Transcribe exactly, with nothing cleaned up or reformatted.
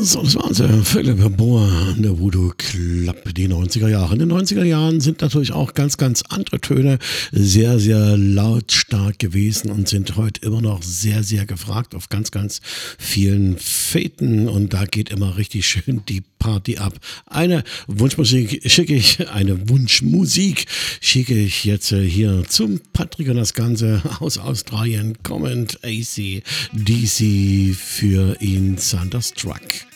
So, das war unser Philipp Bohr an der Voodoo Club, die neunziger Jahre. In den neunziger Jahren sind natürlich auch ganz, ganz andere Töne sehr, sehr lautstark gewesen und sind heute immer noch sehr, sehr gefragt auf ganz, ganz vielen Feten. Und da geht immer richtig schön die Party ab. Eine Wunschmusik schicke ich, eine Wunschmusik schicke ich jetzt hier zum Patrick und das Ganze aus Australien. Comment A C D C für ihn Thunderstruck.